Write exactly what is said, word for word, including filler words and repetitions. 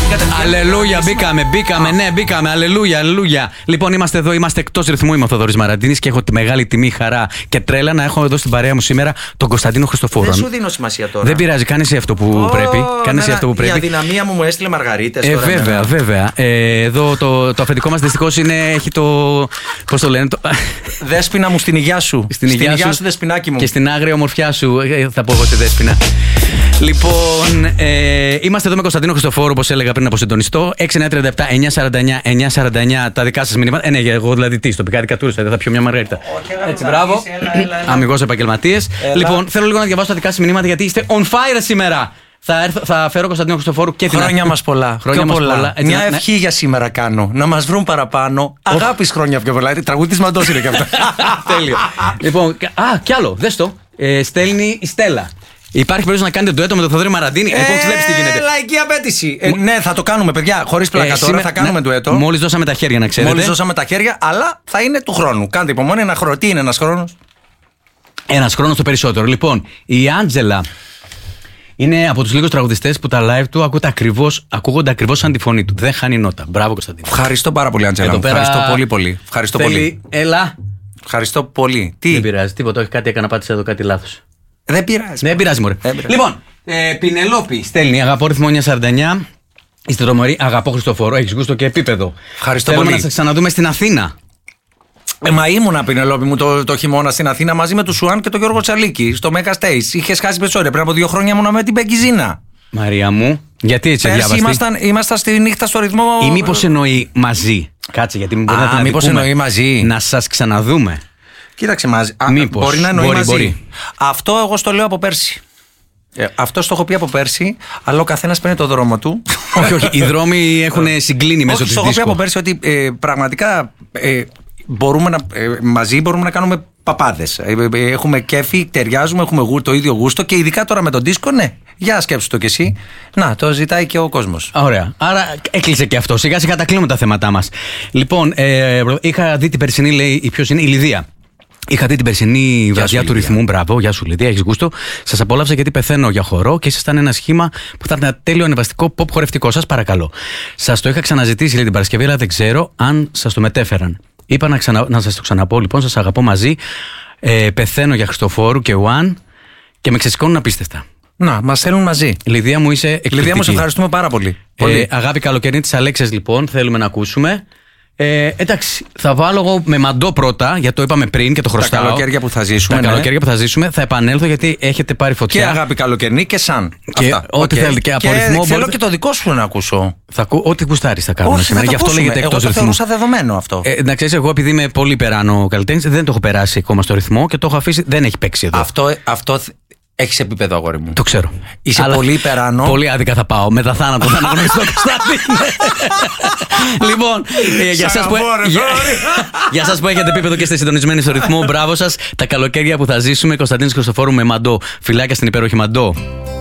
Αλληλούια, μπήκαμε, μπήκαμε, ναι, μπήκαμε. Αλληλούια, αλληλούια. Λοιπόν, είμαστε εδώ, είμαστε εκτός ρυθμού. Είμαι ο Θοδωρής Μαραντίνης και έχω τη μεγάλη τιμή, χαρά και τρέλα να έχω εδώ στην παρέα μου σήμερα τον Κωνσταντίνο Χριστοφόρου. Δεν σου δίνω σημασία τώρα. Δεν πειράζει, κάνει εσύ αυτό που oh, πρέπει. Κάνει εσύ αυτό που πρέπει. Η αδυναμία μου μου έστειλε μαργαρίτες. Ε, τώρα, βέβαια, ναι. βέβαια. Ε, εδώ το, το αφεντικό μας δυστυχώς είναι, έχει το. Πώς το λένε, το... Δέσποινα μου στην υγειά σου. Στην, στην υγειά, υγειά σου, σου, δεσποινάκι μου. Και στην άγρια ομορφιά σου. Ε, θα πω εγώ τη Δέσποινα. Λοιπόν, ε, είμαστε εδώ με Κωνσταντίνο Χριστοφόρου, όπως έλεγα πριν από συντονιστό. έξι εννιά τρία επτά εννιά σαράντα εννιά εννιά σαράντα εννιά τα δικά σας μηνύματα. Ε, ναι, εγώ δηλαδή τι, τοπικά δικατούρισα, δεν θα πιω μια μαργαρίτα. Έτσι, μπράβο. Αμιγώς επαγγελματίες. Λοιπόν, θέλω λίγο να διαβάσω τα δικά σας μηνύματα γιατί είστε on fire σήμερα. Θα, έρθω, θα φέρω Κωνσταντίνο Χριστοφόρου και την χρόνια μας πολλά. Χρόνια μας πολλά. πολλά. Έτσι, μια ευχή ναι. για σήμερα κάνω. Να μας βρουν παραπάνω. Oh. Αγάπης χρόνια πιο πολλά. Τραγούδι της Μαντός είναι και αυτό. Τέλειο. Λοιπόν, α, κι άλλο, δες το. Ε, στέλνει η Στέλλα. Υπάρχει περίπτωση να κάνετε ντουέτο με τον Θοδωρή Μαραντίνη. Ε, λοιπόν, βλέπεις τι γίνεται. Λαϊκή απέτηση. Ε, ναι, θα το κάνουμε, παιδιά. Χωρίς πλάκα ε, τώρα σήμερα, θα κάνουμε ναι, ντουέτο. Μόλις δώσαμε τα χέρια, να ξέρετε. Μόλις δώσαμε τα χέρια, αλλά θα είναι του χρόνου. Κάντε υπομονή, ένα χρόνο. Τι είναι ένας χρόνος? Ένας χρόνος το περισσότερο. Λοιπόν, η Άντζελα είναι από τους λίγους τραγουδιστές που τα live του ακούγονται ακριβώς, ακούγονται ακριβώς σαν τη φωνή του. Δεν χάνει νότα. Μπράβο, Κωνσταντίνο. Ευχαριστώ πάρα πολύ, Άντζελα. Πέρα... Ευχαριστώ πολύ, πολύ. Ευχαριστώ θέλει... πολύ. Έλα. Ευχαριστώ πολύ. Τι? Δεν πειράζει, τίποτα. Όχι, κάτι έκανα, πάτησα εδώ κάτι λάθος. Δεν πειράζει. Δεν πειράζει, μωρέ. Λοιπόν, ε, Πινελόπη στέλνει αγαπώ ρυθμό εννιά σαράντα εννιά. Είστε τρομεροί, αγαπώ Χριστοφόρο. Έχεις γούστο και επίπεδο. Ευχαριστώ Θέλουμε πολύ. να σας ξαναδούμε στην Αθήνα. Ε, μα ήμουνα, Πινελόπη μου, το, το χειμώνα στην Αθήνα μαζί με τον Σουάν και τον Γιώργο Τσαλίκη στο Mega Stage. Είχε χάσει πετσόρια. Πριν από δύο χρόνια ήμουνα με την Πεγκιζίνα. Μαρία μου, γιατί έτσι διάβαστη? Ήμασταν, ήμασταν στη νύχτα στο ρυθμό. Ή μήπως εννοεί μαζί? Κάτσε, γιατί μπορεί να την μήπως εννοεί μαζί. Να σας ξαναδούμε. Κοίταξε μαζί. Α, μήπως, μπορεί να εννοεί μπορεί, μαζί. Μπορεί. Αυτό εγώ στο λέω από πέρσι. Ε, αυτό το έχω πει από πέρσι, αλλά ο καθένας παίρνει το δρόμο του. Όχι, όχι. Οι δρόμοι έχουν συγκλίνει μέσω της δίσκου. Το έχω πει από πέρσι ότι ε, πραγματικά ε, μπορούμε να, ε, μαζί μπορούμε να κάνουμε παπάδες. Ε, ε, έχουμε κέφι, ταιριάζουμε, έχουμε γου, το ίδιο γούστο και ειδικά τώρα με τον δίσκο, ναι. Για σκέψου το κι εσύ. Να, το ζητάει και ο κόσμος. Ωραία. Άρα έκλεισε και αυτό. Σιγά σιγά τα κλείνουμε τα θέματά μας. Λοιπόν, ε, είχα δει την περσινή, λέει, ποιος είναι, η Λιδία. Είχα δει την περσινή βραδιά του ρυθμού. Μπράβο, γεια σου Λιδία, έχεις γούστο. Σας απόλαυσα γιατί πεθαίνω για χορό και ήσασταν ένα σχήμα που θα ήταν ένα τέλειο ανεβαστικό pop χορευτικό. Σας παρακαλώ. Σας το είχα ξαναζητήσει, λέει, την Παρασκευή, αλλά δεν ξέρω αν σας το μετέφεραν. Είπα να, ξανα... να σας το ξαναπώ, λοιπόν, σας αγαπώ μαζί. Ε, πεθαίνω για Χριστοφόρου και One και με ξεσηκώνουν απίστευτα. Να, μας θέλουν μαζί. Λιδία μου, είσαι εκπληκτική. Λιδία μου, σε ευχαριστούμε πάρα πολύ. Ε, πολύ. Αγάπη καλοκαιρινή της Αλέξιας, λοιπόν, θέλουμε να ακούσουμε. Ε, εντάξει, θα βάλω εγώ με μαντό πρώτα, γιατί το είπαμε πριν και το χρωστάω. Τα καλοκαίρια που θα ζήσουμε. Τα ναι. καλοκαίρια που θα ζήσουμε, θα επανέλθω γιατί έχετε πάρει φωτιά. Και αγάπη καλοκαιρινή και σαν. Και αυτά. ό,τι okay. θέλετε. Και από ρυθμό. Θέλω μπορείτε... και το δικό σου να ακούσω. Θα ακού... Ό,τι γουστάρεις θα κάνουμε Όχι, σήμερα. Γι' αυτό λέγεται εκτός ρυθμού. Εγώ το θεωρούσα δεδομένο αυτό. Ε, να ξέρεις, εγώ επειδή είμαι πολύ περάνω καλλιτέχνης, δεν το έχω περάσει ακόμα στο ρυθμό και το έχω αφήσει. Δεν έχει παίξει εδώ. Αυτό. αυτό... Έχεις επίπεδο, αγόρι μου. Το ξέρω. Είσαι αλλά πολύ υπεράνω. Πολύ άδικα θα πάω. Με τα θάνατο θα αναγνωριστώ, Κωνσταντίνε. Λοιπόν, ε, για σας που, για, για σας που έχετε επίπεδο και είστε συντονισμένοι στο ρυθμό, μπράβο σας. Τα καλοκαίρια που θα ζήσουμε, Κωνσταντίνος Χριστοφόρου με μαντό. Φιλάκια στην υπέροχη Μαντό.